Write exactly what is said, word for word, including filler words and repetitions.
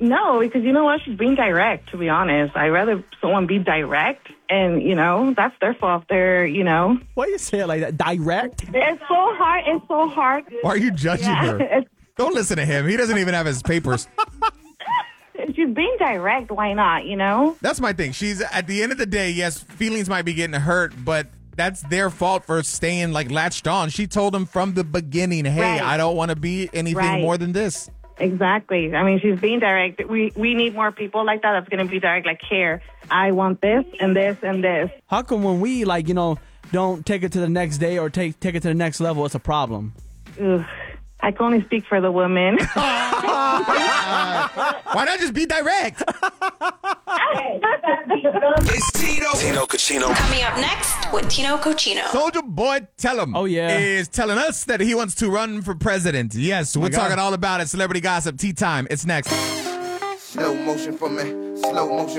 No, because you know what? She's being direct, to be honest. I'd rather someone be direct, and, you know, that's their fault. They're, you know. Why you say it like that? Direct? It's so hard. It's so hard. Why are you judging Yeah. her? It's- Don't listen to him. He doesn't even have his papers. She's being direct. Why not, you know? That's my thing. She's, at the end of the day, yes, feelings might be getting hurt, but that's their fault for staying, like, latched on. She told him from the beginning, hey, Right. I don't want to be anything Right. more than this. Exactly. I mean, she's being direct. We we need more people like that that's going to be direct, like, here, I want this and this and this. How come when we, like, you know, don't take it to the next day or take take it to the next level, it's a problem? Ugh. I can only speak for the women. Why not just be direct? It's Tino. Tino Cochino. Coming up next with Tino Cochino. Soldier Boy Tell 'em Oh, yeah. is telling us that he wants to run for president. Yes, we're God. talking all about it. Celebrity gossip, tea time. It's next. Slow motion for me. Slow motion.